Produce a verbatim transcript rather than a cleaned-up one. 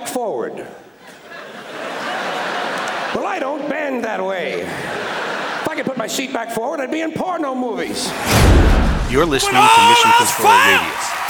back forward. Well, I don't bend that way. If I could put my seat back forward, I'd be in porno movies. You're listening to Mission Control Radius.